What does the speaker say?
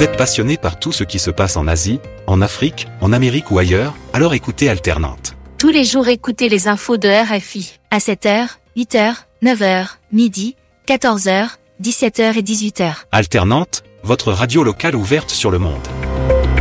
Vous êtes passionné par tout ce qui se passe en Asie, en Afrique, en Amérique ou ailleurs, alors écoutez Alternante. Tous les jours écoutez les infos de RFI. À 7h, 8h, 9h, midi, 14h, 17h et 18h. Alternante, votre radio locale ouverte sur le monde.